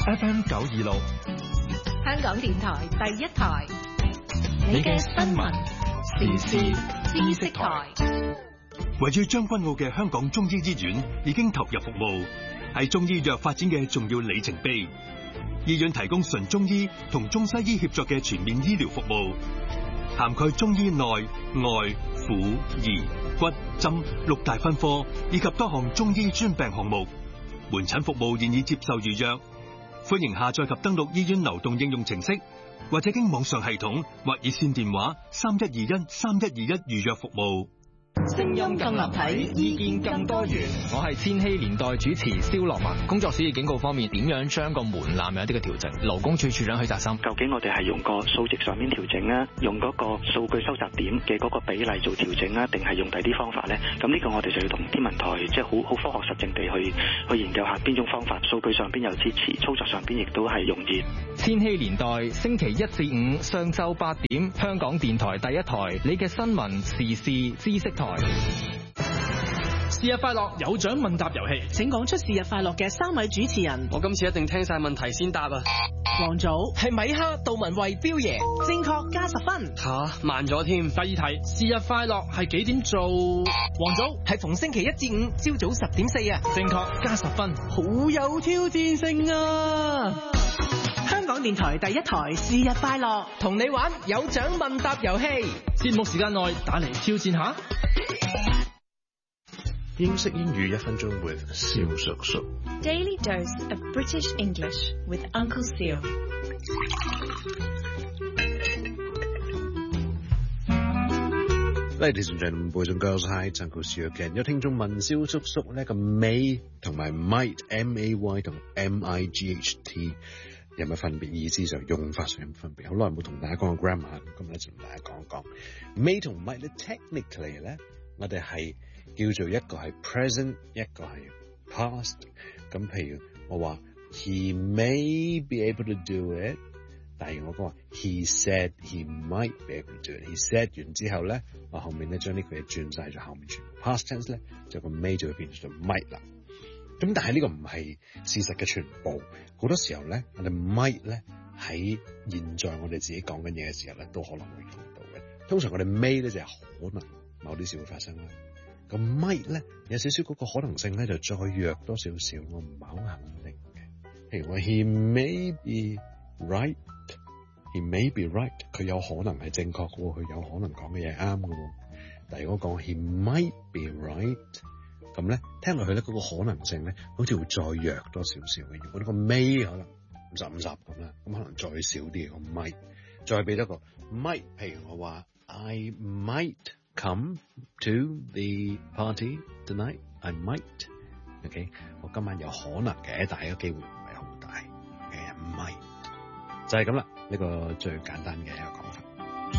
FM 926， 香港電台第一台，你嘅新聞時事知識台。 位於將軍澳嘅香港中醫醫院已經投入服務，係中醫藥發展嘅重要里程碑。醫院提供純中醫同中西醫協作嘅全面醫療服務，涵蓋中醫內外婦兒骨針6大分科，以及多項中醫專病項目。門診服務現已接受預約，歡迎下載及登錄醫院流動應用程式，或者經網上系統或熱線電話312131預約服務。 聲音更立體，意見更多元。我係千禧年代主持蕭樂文。工作小業警告方面，點樣將個門檻有一啲嘅調整？勞工處處長許澤森， 究竟我哋係用個數值上面調整啊，用嗰個數據收集點嘅嗰個比例做調整啊，定係用第啲方法咧？咁呢個我哋就要同天文台即係好科學實證地去研究下邊種方法，數據上邊有支持，操作上邊亦都係容易。 千禧年代星期1至5上晝8點，香港電台第一台，你嘅新聞時事知識台。 是日快樂有獎問答遊戲， 請講出是日快樂嘅3位主持人。 我今次一定聽晒問題先答啊！ 黃祖係米哈杜文慧彪爺，正確加10分。 慢咗添。第二題，是日快樂係幾點做？黃祖係逢星期1至5朝早10點4啊， 正確加10分。 好有挑戰性啊！香港電台第一台是日快樂，同你玩有獎問答遊戲。 節目時間內打嚟挑戰下。 英式英語1分鐘 with 蕭叔叔。 Daily dose of British English with Uncle Seal。 Ladies and gentlemen, boys and girls, hi, it's Uncle Seal again。有聽眾問蕭叔叔呢個 may 同埋 might M-A-Y 同 M-I-G-H-T 有乜分別？意思就用法上有乜分別？好耐冇同大家講過 grammar，今日就同大家講講 may 同 might 咧 technically 咧，我哋係叫做一個係 present， 一個係 past。咁譬如我話 he may be able to do it， 但係我講話 he said he might be able to do it。he said 完之後咧，我後面咧將呢句嘢轉晒咗後面全部 past tense 咧，就個 may 就會變咗 might 啦。咁但係呢個唔係事實嘅全部，好多時候咧，我哋 might 咧喺現在我哋自己講緊嘢嘅時候咧，都可能會用到嘅。通常我哋 may 咧就係可能某啲事會發生啦。咁 might 咧有少少嗰個可能性咧就再弱多少少，我唔係好肯定嘅。譬如我 he may be right，he may be right， 佢有可能係正確嘅，佢有可能講嘅嘢啱嘅。但係如果講 he might be right， 咁咧聽落去咧嗰個可能性咧，好似會再弱多少少嘅。如果呢個 may 可能50-50咁啦，咁可能再少啲嘅個 might， 再俾多個 might。譬如我話 I might come to the party tonight. I might. OK， 我今晚有可能嘅，但係個機會唔係好大嘅。might 就係咁啦，呢個最簡單嘅一個講